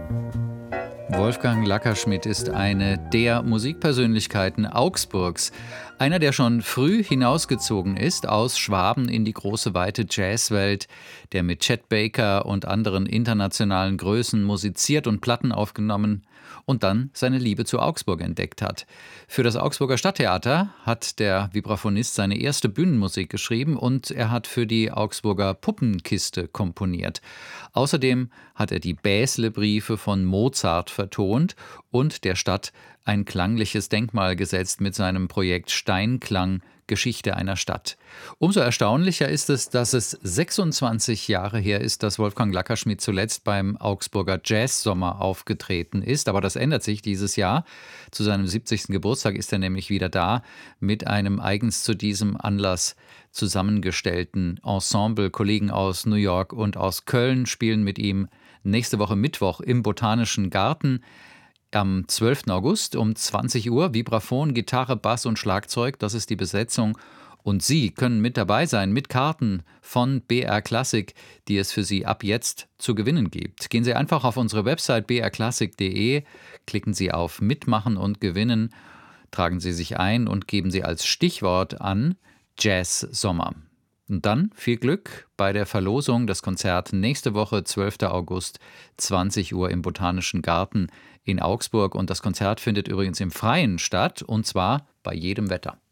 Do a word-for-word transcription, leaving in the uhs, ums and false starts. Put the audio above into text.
Wolfgang Lackerschmidt ist eine der Musikpersönlichkeiten Augsburgs. Einer, der schon früh hinausgezogen ist aus Schwaben in die große weite Jazzwelt, der mit Chet Baker und anderen internationalen Größen musiziert und Platten aufgenommen und dann seine Liebe zu Augsburg entdeckt hat. Für das Augsburger Stadttheater hat der Vibraphonist seine erste Bühnenmusik geschrieben und er hat für die Augsburger Puppenkiste komponiert. Außerdem hat er die Bäsle-Briefe von Mozart vertont und der Stadt ein klangliches Denkmal gesetzt mit seinem Projekt Steinklang – Geschichte einer Stadt. Umso erstaunlicher ist es, dass es sechsundzwanzig Jahre her ist, dass Wolfgang Lackerschmidt zuletzt beim Augsburger Jazzsommer aufgetreten ist. Aber das ändert sich dieses Jahr. Zu seinem siebzigsten Geburtstag ist er nämlich wieder da mit einem eigens zu diesem Anlass zusammengestellten Ensemble. Kollegen aus New York und aus Köln spielen mit ihm nächste Woche Mittwoch im Botanischen Garten. Am zwölften August um zwanzig Uhr Vibraphon, Gitarre, Bass und Schlagzeug, das ist die Besetzung. Und Sie können mit dabei sein mit Karten von B R Classic, die es für Sie ab jetzt zu gewinnen gibt. Gehen Sie einfach auf unsere Website b r classic punkt d e, klicken Sie auf Mitmachen und Gewinnen, tragen Sie sich ein und geben Sie als Stichwort an Jazz Sommer. Und dann viel Glück bei der Verlosung. Das Konzert nächste Woche, zwölften August, zwanzig Uhr im Botanischen Garten in Augsburg. Und das Konzert findet übrigens im Freien statt, und zwar bei jedem Wetter.